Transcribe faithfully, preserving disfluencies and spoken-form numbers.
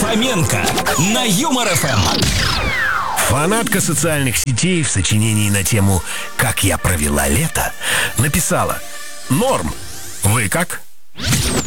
Фоменко на Юмор эф эм. Фанатка социальных сетей в сочинении на тему «Как я провела лето» написала: «Норм, вы как?»